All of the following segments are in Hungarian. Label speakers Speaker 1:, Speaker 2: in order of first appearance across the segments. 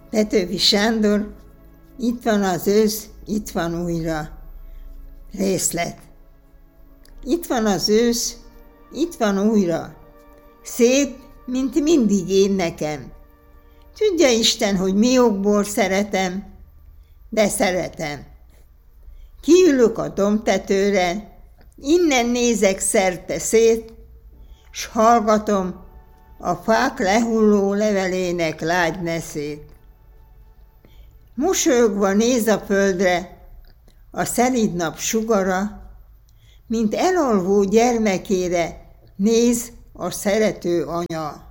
Speaker 1: Petőfi Sándor, itt van az ősz, itt van újra. Részlet. Itt van az ősz, itt van újra. Szép, mint mindig én nekem. Tudja Isten, hogy mi okból szeretem, de szeretem. Kiülök a dombtetőre, innen nézek szerte szét, s hallgatom a fák lehulló levelének lágy neszét. Mosolyogva néz a földre a szelíd nap sugara, mint elalvó gyermekére néz a szerető anya.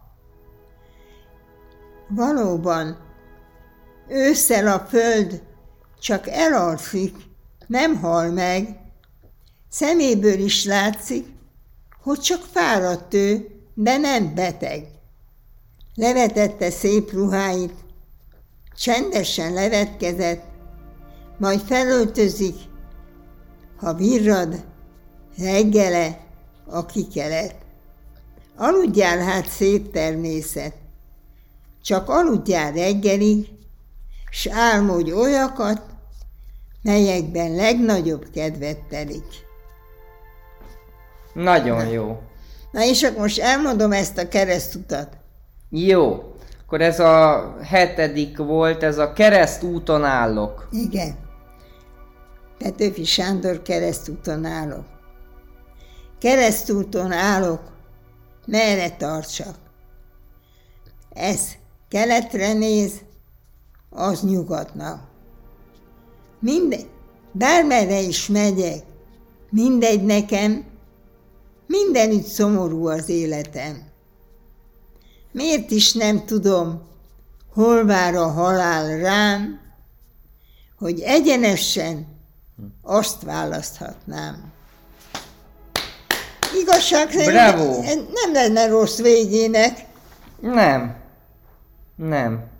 Speaker 1: Valóban, ősszel a föld csak elalszik, nem hal meg. Szeméből is látszik, hogy csak fáradt ő, de nem beteg. Levetette szép ruháit, csendesen levetkezett, majd felöltözik, ha virrad reggele a kikelet. Aludjál hát, szép természet, csak aludjál reggelig, s álmodj olyakat, melyekben legnagyobb kedvet telik.
Speaker 2: Nagyon jó.
Speaker 1: Na és akkor most elmondom ezt a keresztutat.
Speaker 2: Jó. Akkor ez a 7. volt, ez a keresztúton állok.
Speaker 1: Igen. Petőfi Sándor, keresztúton állok. Keresztúton állok, merre tartsak. Ez keletre néz, az nyugatnak. Mindegy, bármerre is megyek, mindegy nekem, mindenütt szomorú az életem. Miért is nem tudom, hol vár a halál rám, hogy egyenesen azt választhatnám. Igazság szerint nem lenne rossz végének.
Speaker 2: Nem.